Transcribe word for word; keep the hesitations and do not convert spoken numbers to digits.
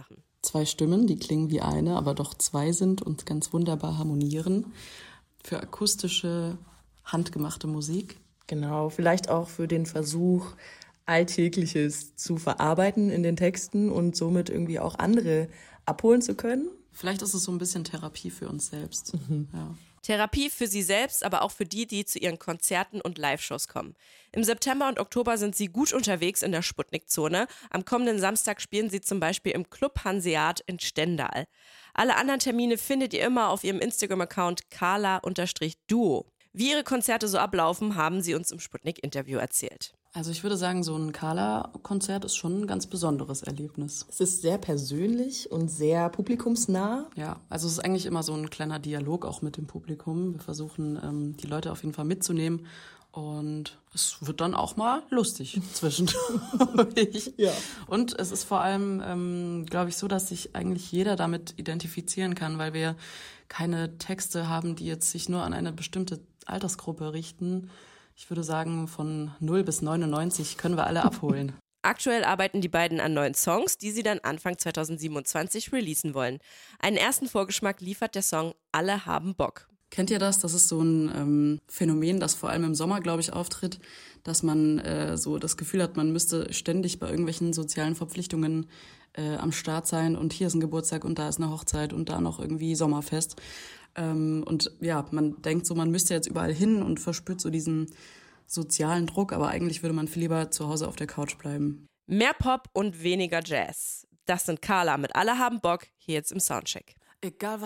machen. Zwei Stimmen, die klingen wie eine, aber doch zwei sind und ganz wunderbar harmonieren. Für akustische, handgemachte Musik. Genau, vielleicht auch für den Versuch, Alltägliches zu verarbeiten in den Texten und somit irgendwie auch andere abholen zu können. Vielleicht ist es so ein bisschen Therapie für uns selbst. Mhm. Ja. Therapie für sie selbst, aber auch für die, die zu ihren Konzerten und Live-Shows kommen. Im September und Oktober sind sie gut unterwegs in der Sputnik-Zone. Am kommenden Samstag spielen sie zum Beispiel im Club Hanseat in Stendal. Alle anderen Termine findet ihr immer auf ihrem Instagram-Account carla-duo. Wie ihre Konzerte so ablaufen, haben sie uns im Sputnik-Interview erzählt. Also ich würde sagen, so ein Carla-Konzert ist schon ein ganz besonderes Erlebnis. Es ist sehr persönlich und sehr publikumsnah. Ja, also es ist eigentlich immer so ein kleiner Dialog auch mit dem Publikum. Wir versuchen, ähm, die Leute auf jeden Fall mitzunehmen. Und es wird dann auch mal lustig zwischendurch. Ja. Und es ist vor allem, ähm, glaube ich, so, dass sich eigentlich jeder damit identifizieren kann, weil wir keine Texte haben, die jetzt sich nur an eine bestimmte Altersgruppe richten. Ich würde sagen, von null bis neunundneunzig können wir alle abholen. Aktuell arbeiten die beiden an neuen Songs, die sie dann Anfang zwanzig siebenundzwanzig releasen wollen. Einen ersten Vorgeschmack liefert der Song Alle haben Bock. Kennt ihr das? Das ist so ein ähm, Phänomen, das vor allem im Sommer, glaube ich, auftritt, dass man äh, so das Gefühl hat, man müsste ständig bei irgendwelchen sozialen Verpflichtungen äh, am Start sein und hier ist ein Geburtstag und da ist eine Hochzeit und da noch irgendwie Sommerfest. Ähm, und ja, man denkt so, man müsste jetzt überall hin und verspürt so diesen sozialen Druck, aber eigentlich würde man viel lieber zu Hause auf der Couch bleiben. Mehr Pop und weniger Jazz. Das sind Carla mit Alle haben Bock, hier jetzt im Soundcheck. Egal was